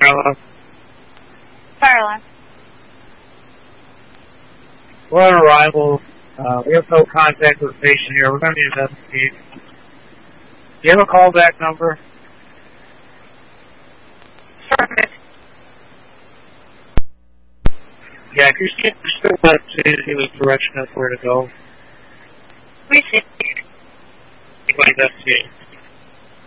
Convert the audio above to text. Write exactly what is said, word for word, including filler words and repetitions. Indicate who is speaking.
Speaker 1: Hello.
Speaker 2: Fire alarm.
Speaker 1: We're on arrival. Uh, we have no contact with the patient here. We're going to investigate. Do you have a callback number?
Speaker 2: Service.
Speaker 1: Yeah, if you're still not to give us direction of where to go.
Speaker 2: Receive.
Speaker 1: You might investigate.